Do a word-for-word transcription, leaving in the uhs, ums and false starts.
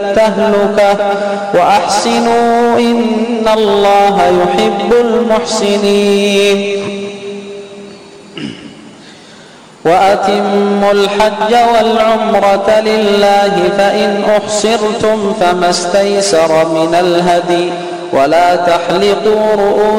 التهلكة وأحسنوا إن الله يحب المحسنين. وأتموا الحج والعمرة لله فإن أحصرتم فما استيسر من الهدي ولا تحلقوا رؤوسكم